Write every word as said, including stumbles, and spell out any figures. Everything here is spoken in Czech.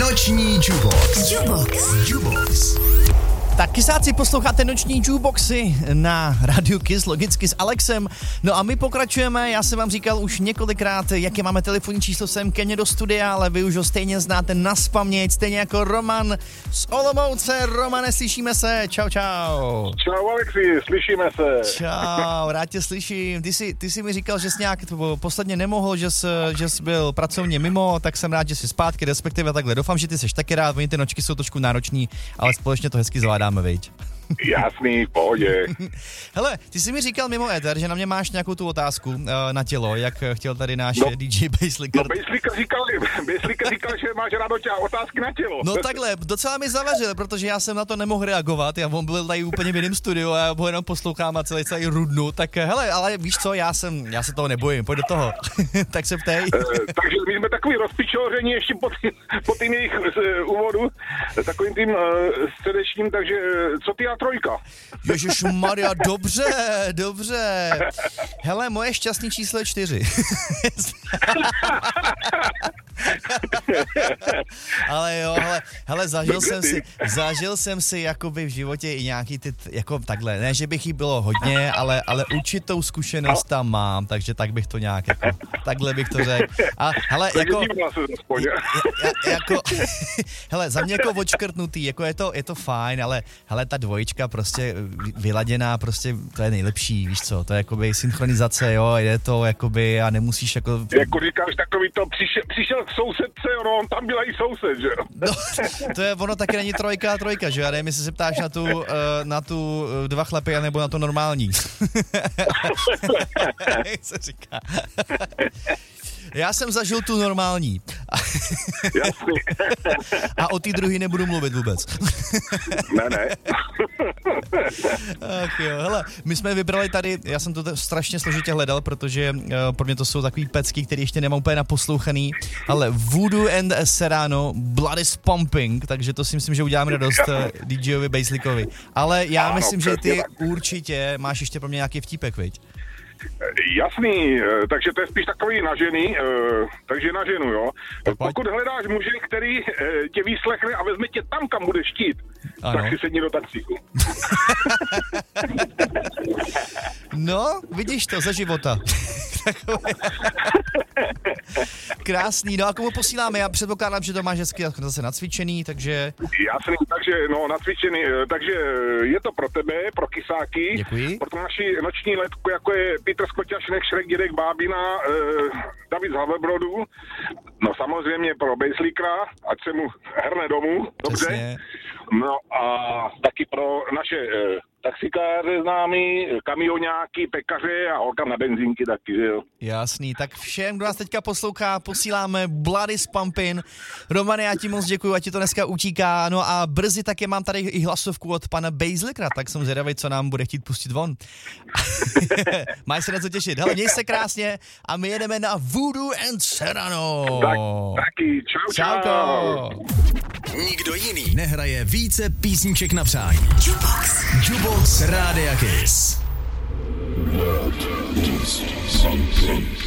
Noční Jukebox. Jukebox. Jukebox. Tak kysáci, posloucháte Noční Jukeboxy na Radio Kiss, logicky s Alexem. No a my pokračujeme, já jsem vám říkal už několikrát, jaké máme telefonní číslo sem ke mně do studia, ale vy už ho stejně znáte naspaměť, stejně jako Roman z Olomouce. Romane, slyšíme se, čau, čau. Čau Alexi, slyšíme se. Čau, rád tě slyším. Ty jsi, ty jsi mi říkal, že jsi nějak posledně nemohl, že jsi, že jsi byl pracovně mimo, tak jsem rád, že jsi zpátky, respektive takhle. Doufám, že ty jsi taky rád, oni ty nočky jsou trošku nároční, ale společně to hezky zvládáme, veď. Jasný, v pohodě. Hele, ty jsi mi říkal mimo éter, že na mě máš nějakou tu otázku uh, na tělo, jak chtěl tady náš no, D J Basslicker. No Basslicker říkal, Basslicker říkal, že máš rádo tě otázky na tělo. No takhle, docela mi zavařil, protože já jsem na to nemohl reagovat, já on byl tady úplně v jiném studiu a já ho jenom poslouchám a celý celý rudnu, tak hele, ale víš co, já jsem, já se toho nebojím, pojď do toho, tak se ptej. Uh, takže my jsme takový rozpičoření ještě po, tý, po tým jejich uh, úvodu, takovým tím uh, středečním, takže uh, co ty a trojka? Ježišmarja, dobře, dobře. Hele, moje šťastný číslo je čtyři. Ale jo, hele, hele zažil jsem si, zažil jsem si jakoby v životě i nějaký ty, jako takhle, ne, že bych jí bylo hodně, ale, ale určitou zkušenost tam mám, takže tak bych to nějak, jako, takhle bych to řekl. A hele, jako, jako, hele, za mě jako odškrtnutý, jako je to, je to fajn, ale hele, ta dvojička prostě vyladěná, prostě to je nejlepší, víš co, to je jakoby synchronizace, jo, je to jakoby a nemusíš jako... Jako říkáš takový to, přišel, přišel k sousedce, no, on tam byla i soused, že jo? No, to je, ono taky není trojka a trojka, že jo, já nevím, jestli se ptáš na tu, uh, na tu uh, dva chlapy, nebo na to normální. Jak se říká. Já jsem zažil tu normální. Jasný. A o té druhé nebudu mluvit vůbec. Ne, ne. Ach jo, hele, my jsme vybrali tady, já jsem to t- strašně složitě hledal, protože uh, pro mě to jsou takový pecky, který ještě nemám úplně naposlouchaný, ale Voodoo and Serrano, Blood is Pumping, takže to si myslím, že uděláme radost uh, DJovi Basslikovi. Ale já ano, myslím, že ty určitě máš ještě pro mě nějaký vtípek, viď? Jasný, takže to je spíš takový nažený, takže na ženu, jo. Pokud hledáš muže, který tě vyslechne a vezme tě tam, kam budeš chtít, ano. Tak si sedni do taxíku. No, vidíš to, za života. Krásný, no a komu posíláme? Já předpokládám, že to máš hezky zase nacvičený, takže... Jasný, takže no, nacvičený, takže je to pro tebe, pro kysáky. Děkuji. Pro tu naši noční letku, jako je Petr Skoťašnek, Šrek, Dědek, Bábina, eh, David z Havebrodu. No samozřejmě pro Basslickera, ať se mu hrne domů, dobře. Přesně. No a taky pro naše eh, taxikáře známý, kamioňáky, pekaře a holkám na benzínky taky, že jo. Jasný, tak všem, kdo nás teďka poslouchá, posíláme Blood is Pumping. Romane, já ti moc děkuju, ať ti to dneska utíká. No a brzy taky mám tady i hlasovku od pana Basslickera, tak jsem zvědavý, co nám bude chtít pustit von. Máš se na co těšit. Hele, měj se krásně a my jedeme na Voodoo and Serrano. Tak, taky, čau, čau. Čauko. Nikdo jiný nehraje více písniček na přání. Jukebox. Jukebox Rádia Kiss.